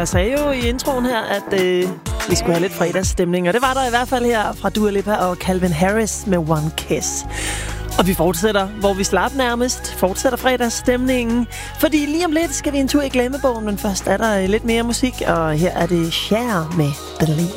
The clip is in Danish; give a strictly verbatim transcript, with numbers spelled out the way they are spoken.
jeg sagde jo i introen her, at øh, vi skulle have lidt fredagsstemning, og det var der i hvert fald her fra Dua Lipa og Calvin Harris med One Kiss. Og vi fortsætter, hvor vi slap nærmest, fortsætter fredagsstemningen, fordi lige om lidt skal vi en tur i glemmebogen, men først er der lidt mere musik, og her er det Cher med Believe.